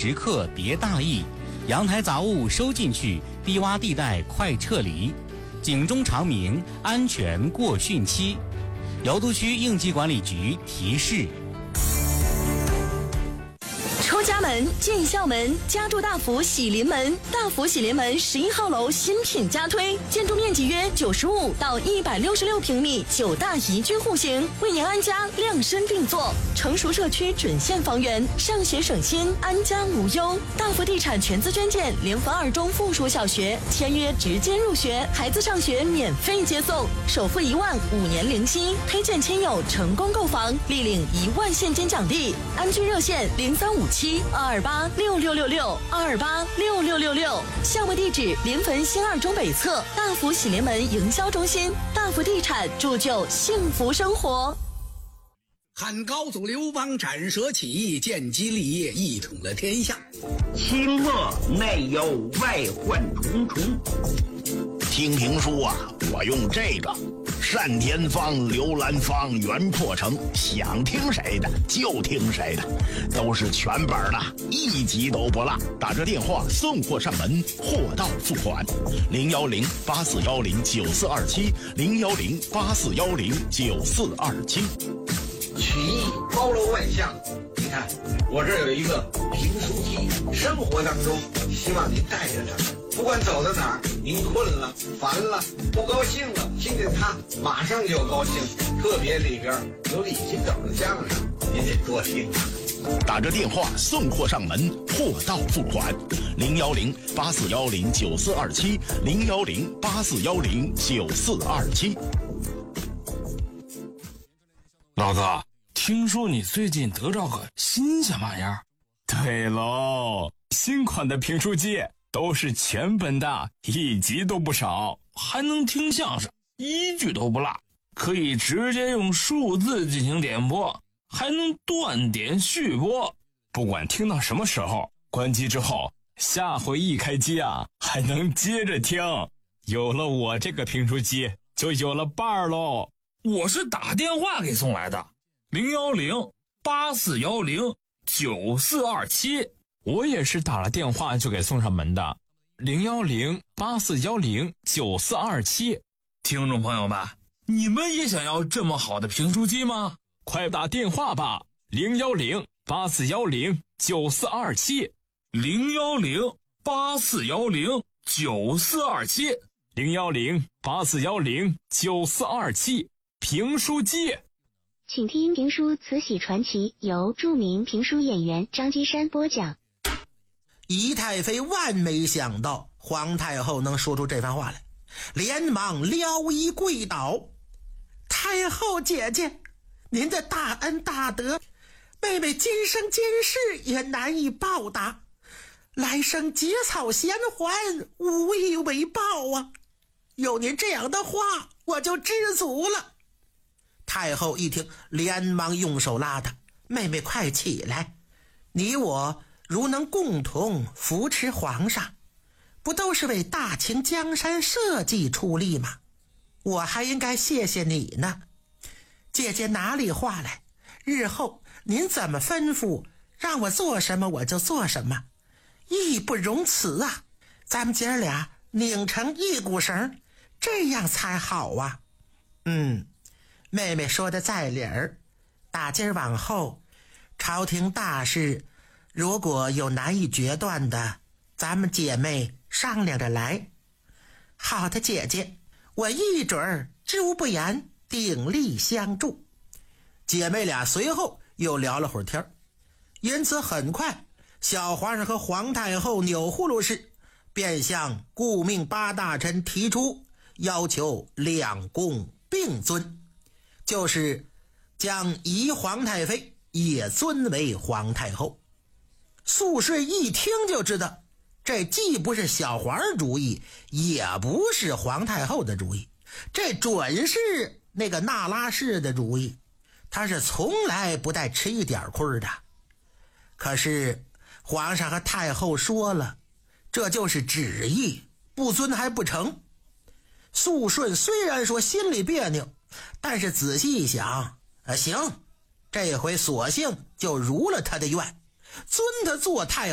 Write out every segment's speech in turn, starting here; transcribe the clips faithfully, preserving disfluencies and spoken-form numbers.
时刻别大意，阳台杂物收进去，低洼地带快撤离。警钟长鸣，安全过汛期。瑶都区应急管理局提示。 出家门进校门，家住大福喜临门。大福喜临门十一号楼新品加推，建筑面积约九十五到一百六十六平米，九大宜居户型，为您安家量身定做。成熟社区准现房源，上学省心，安家无忧。大福地产全资捐建联合二中附属小学，签约直接入学，孩子上学免费接送，首付一万，五年零息。推荐亲友成功购房，立领一万现金奖励。安居热线零三五七二二八六六六六二二八六六六六。项目地址：临汾新二中北侧大福喜临门营销中心。大福地产铸就幸福生活。 汉高祖刘邦斩蛇起义，建基立业，一统了天下。 清末内忧外患重重。 听评书啊，我用这个单田芳、刘兰芳、袁破城，想听谁的就听谁的，都是全本的，一集都不落。打这电话送货上门，货到付款。零幺零八四幺零九四二七，零幺零八四幺零九四二七。 曲艺包罗万象，你看我这有一个评书机，生活当中希望您带着它，不管走到哪儿，您困了、烦了、不高兴了，听见它马上就高兴。特别里边有李金斗的相声，您得多听啊。 打着电话送货上门，货到付款。零幺零八四幺零九四二七，零幺零八四幺零九四二七。 老子听说你最近得着个新鲜玩意儿。 对喽，新款的评书机都是全本的，一集都不少， 还能听相声，一句都不落，可以直接用数字进行点播，还能断点续播。 不管听到什么时候，关机之后下回一开机啊，还能接着听。有了我这个评书机，就有了伴儿喽。 我是打电话给送来的，零幺零八四幺零九四二七。 我也是打了电话就给送上门的，零幺零八四幺零九四二七。 听众朋友们，你们也想要这么好的评书机吗？ 快打电话吧，零幺零八四幺零九四二七， 零幺零八四幺零九四二七， 零幺零八四幺零九四二七。评书机， 请听评书《慈禧传奇》，由著名评书演员张基山播讲。 仪太妃万没想到皇太后能说出这番话来，连忙撩衣跪倒：“太后姐姐，您的大恩大德，妹妹今生今世也难以报答，来生结草衔环，无以为报啊！有您这样的话，我就知足了。”太后一听，连忙用手拉她：“妹妹快起来，你我如能共同扶持皇上，不都是为大清江山社稷出力吗？我还应该谢谢你呢。姐姐哪里话来，日后您怎么吩咐，让我做什么我就做什么，义不容辞啊！咱们姐儿俩拧成一股绳，这样才好啊。嗯，妹妹说的在理儿，打今儿往后，朝廷大事如果有难以决断的，咱们姐妹商量着来。好的，姐姐，我一准儿知不言，鼎力相助。姐妹俩随后又聊了会儿天，因此很快，小皇上和皇太后钮祜禄氏便向顾命八大臣提出要求两宫并尊，就是将仪皇太妃也尊为皇太后。肃顺一听就知道，这既不是小皇上主意，也不是皇太后的主意，这准是那个那拉氏的主意，他是从来不带吃一点亏的。可是皇上和太后说了，这就是旨意，不尊还不成。肃顺虽然说心里别扭，但是仔细一想，啊，行，这回索性就如了他的愿，尊他做太后，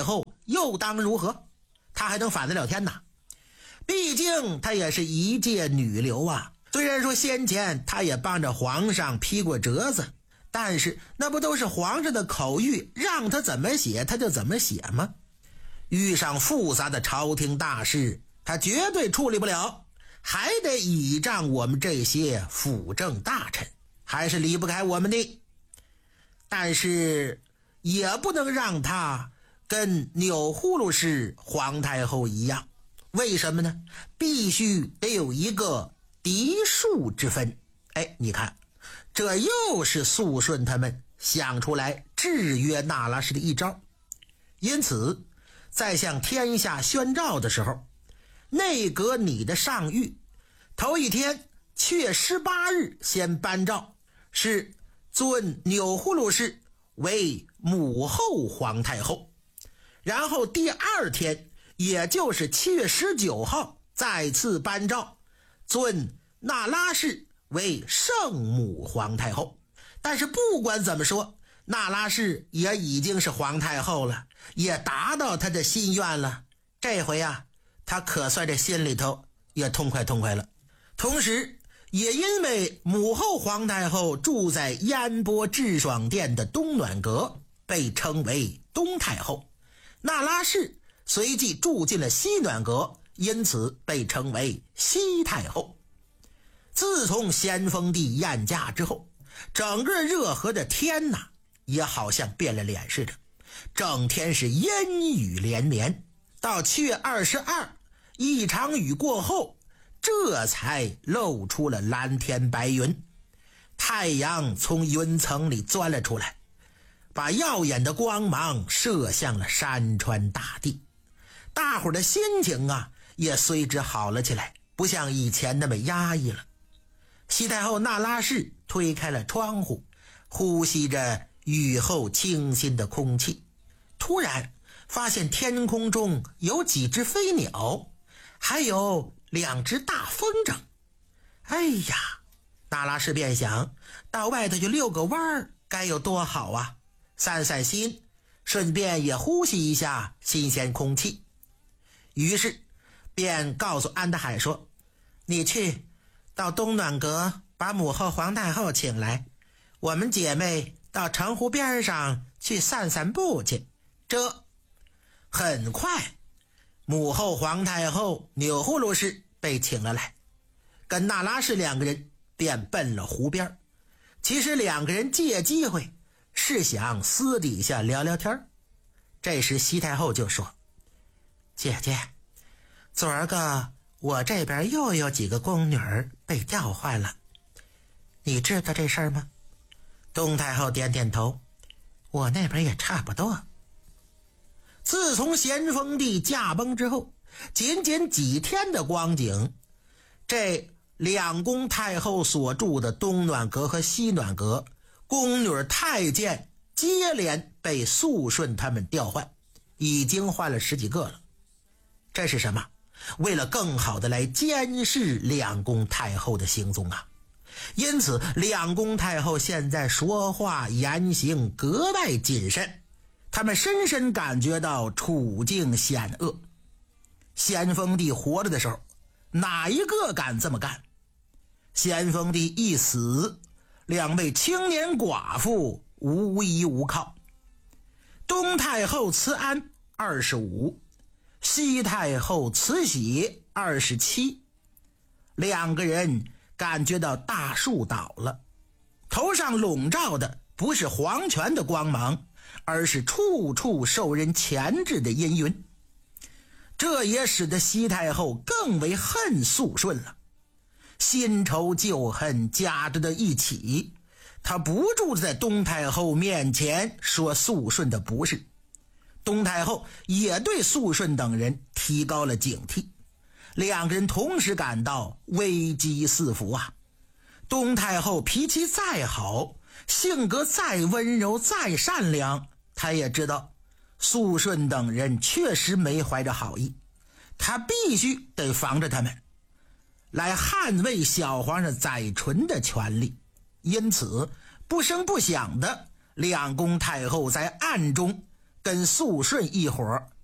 又当如何？他还能反得了天哪？毕竟他也是一介女流啊。虽然说先前他也帮着皇上批过折子，但是那不都是皇上的口谕，让他怎么写他就怎么写吗？遇上复杂的朝廷大事，他绝对处理不了，还得倚仗我们这些辅政大臣，还是离不开我们的。但是也不能让他跟钮祜禄氏皇太后一样，为什么呢？必须得有一个嫡庶之分。哎，你看，这又是肃顺他们想出来制约那拉氏的一招。因此在向天下宣诏的时候，内阁拟的上谕头一天七月十八日先颁诏，是尊钮祜禄氏为母后皇太后，然后第二天也就是七月十九号再次颁诏，尊那拉氏为圣母皇太后。但是不管怎么说，那拉氏也已经是皇太后了，也达到她的心愿了。这回啊，她可算这心里头也痛快痛快了。同时也因为母后皇太后住在烟波智爽殿的东暖阁，被称为东太后，那拉氏随即住进了西暖阁，因此被称为西太后。自从咸丰帝晏驾之后，整个热河的天呐，也好像变了脸似的，整天是阴雨连绵。到七月二十二，一场雨过后，这才露出了蓝天白云，太阳从云层里钻了出来，把耀眼的光芒射向了山川大地。大伙儿的心情啊也随之好了起来，不像以前那么压抑了。西太后那拉氏推开了窗户，呼吸着雨后清新的空气，突然发现天空中有几只飞鸟，还有两只大风筝。哎呀，那拉氏便想到外头去遛个弯儿该有多好啊，散散心，顺便也呼吸一下新鲜空气。于是便告诉安德海说，你去到东暖阁把母后皇太后请来，我们姐妹到城湖边上去散散步去。这很快，母后皇太后钮祜禄氏被请了来，跟那拉氏两个人便奔了湖边。其实两个人借机会是想私底下聊聊天。这时西太后就说，姐姐，昨儿个我这边又有几个宫女儿被调换了，你知道这事儿吗？东太后点点头，我那边也差不多。自从咸丰帝驾崩之后，仅仅几天的光景，这两宫太后所住的东暖阁和西暖阁，宫女太监接连被肃顺他们调换，已经换了十几个了。这是什么？为了更好的来监视两宫太后的行踪啊。因此两宫太后现在说话言行格外谨慎，他们深深感觉到处境险恶。咸丰帝活着的时候，哪一个敢这么干？咸丰帝一死，两位青年寡妇无依无靠。东太后慈安二十五，西太后慈禧二十七，两个人感觉到大树倒了，头上笼罩的不是皇权的光芒，而是处处受人钳制的阴云。这也使得西太后更为恨肃顺了，新仇旧恨加之在一起，他不住在东太后面前说肃顺的不是。东太后也对肃顺等人提高了警惕，两个人同时感到危机四伏啊。东太后脾气再好，性格再温柔再善良，他也知道肃顺等人确实没怀着好意，他必须得防着他们，来捍卫小皇上载淳的权利。因此不声不响的，两宫太后在暗中跟肃顺一伙